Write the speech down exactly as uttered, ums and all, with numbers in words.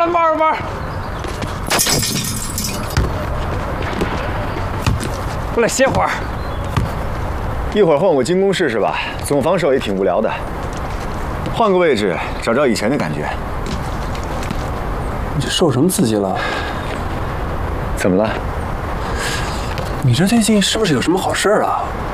慢慢。过来歇会儿。 一会儿换我进攻室是吧？总防守也挺无聊的。换个位置，找找以前的感觉。 你受什么刺激了？ 怎么了？ 你这最近是不是有什么好事啊？